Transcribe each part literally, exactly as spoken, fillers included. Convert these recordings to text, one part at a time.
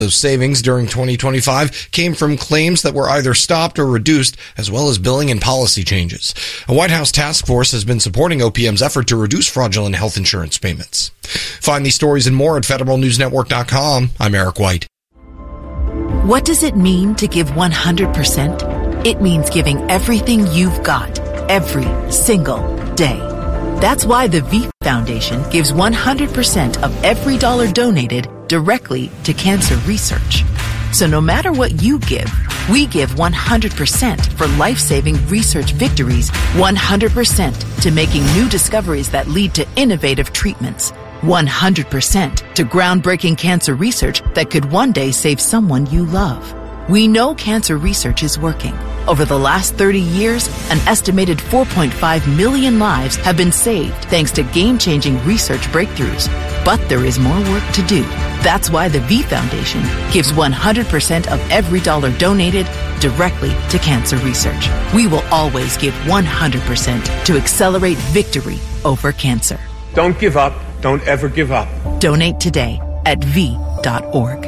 Those savings during twenty twenty-five came from claims that were either stopped or reduced, as well as billing and policy changes. A White House task force has been supporting O P M's effort to reduce fraudulent health insurance payments. Find these stories and more at federal news network dot com. I'm Eric White. What does it mean to give one hundred percent? It means giving everything you've got, every single day. That's why the V Foundation gives one hundred percent of every dollar donated directly to cancer research. So no matter what you give, we give one hundred percent for life-saving research victories, one hundred percent to making new discoveries that lead to innovative treatments, one hundred percent to groundbreaking cancer research that could one day save someone you love. We know cancer research is working. Over the last thirty years, an estimated four point five million lives have been saved thanks to game-changing research breakthroughs. But there is more work to do. That's why the V Foundation gives one hundred percent of every dollar donated directly to cancer research. We will always give one hundred percent to accelerate victory over cancer. Don't give up. Don't ever give up. Donate today at v dot org.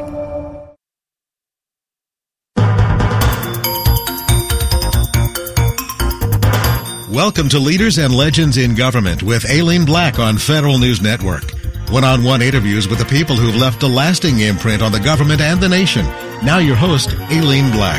Welcome to Leaders and Legends in Government with Aileen Black on Federal News Network. One-on-one interviews with the people who've left a lasting imprint on the government and the nation. Now your host, Aileen Black.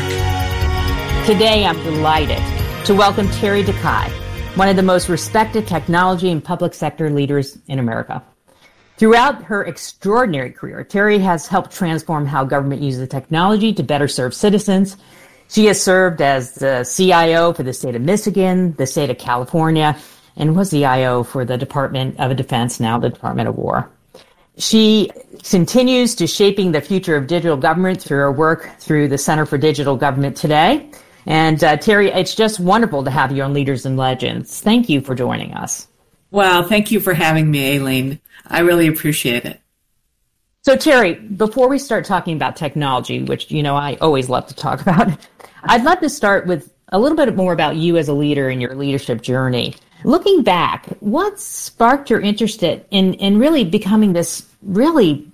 Today I'm delighted to welcome Terry Decay, one of the most respected technology and public sector leaders in America. Throughout her extraordinary career, Terry has helped transform how government uses technology to better serve citizens. She has served as the C I O for the state of Michigan, the state of California, and was the I O for the Department of Defense, now the Department of War. She continues to shaping the future of digital government through her work through the Center for Digital Government today. And uh, Terry, it's just wonderful to have you on Leaders and Legends. Thank you for joining us. Well, thank you for having me, Aileen. I really appreciate it. So, Terry, before we start talking about technology, which, you know, I always love to talk about, I'd love to start with a little bit more about you as a leader and your leadership journey. Looking back, what sparked your interest in, in really becoming this really,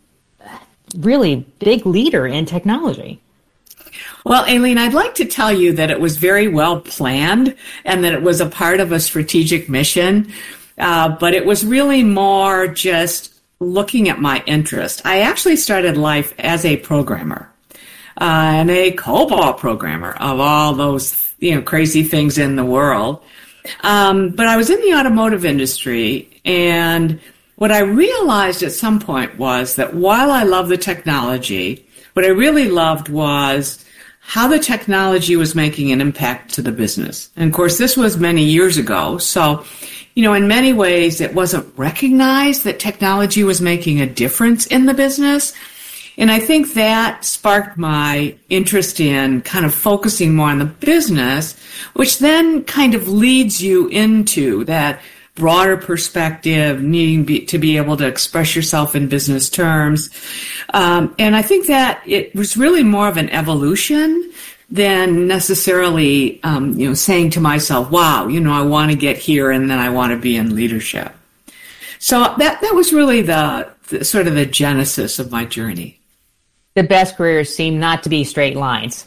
really big leader in technology? Well, Aileen, I'd like to tell you that it was very well planned and that it was a part of a strategic mission, uh, but it was really more just looking at my interest. I actually started life as a programmer, uh, and a COBOL programmer of all those, you know, crazy things in the world. Um, but I was in the automotive industry, and what I realized at some point was that while I love the technology, what I really loved was how the technology was making an impact to the business. And of course, this was many years ago. So, you know, in many ways, it wasn't recognized that technology was making a difference in the business. And I think that sparked my interest in kind of focusing more on the business, which then kind of leads you into that broader perspective, needing be, to be able to express yourself in business terms. Um, and I think that it was really more of an evolution than necessarily, um, you know, saying to myself, wow, you know, I want to get here and then I want to be in leadership. So that, that was really the, the sort of the genesis of my journey. The best careers seem not to be straight lines.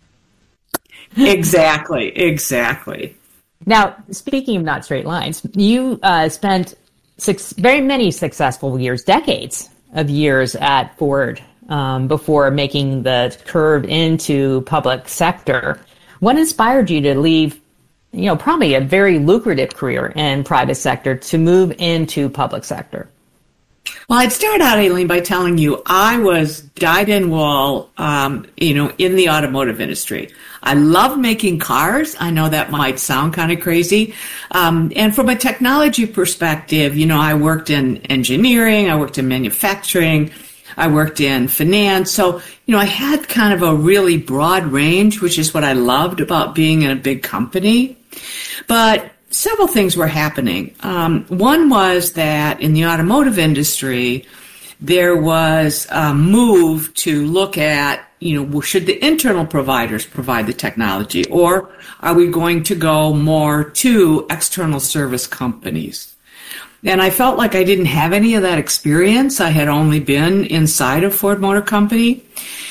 Exactly, exactly. Now, speaking of not straight lines, you uh, spent six, very many successful years, decades of years at Ford um, before making the curve into public sector. What inspired you to leave, you know, probably a very lucrative career in private sector to move into public sector? Well, I'd start out, Aileen, by telling you I was dyed-in-wool, um, you know, in the automotive industry. I love making cars. I know that might sound kind of crazy. Um, and from a technology perspective, you know, I worked in engineering, I worked in manufacturing, I worked in finance. So, you know, I had kind of a really broad range, which is what I loved about being in a big company. But several things were happening. Um, one was that in the automotive industry, there was a move to look at, you know, should the internal providers provide the technology, or are we going to go more to external service companies? And I felt like I didn't have any of that experience. I had only been inside of Ford Motor Company.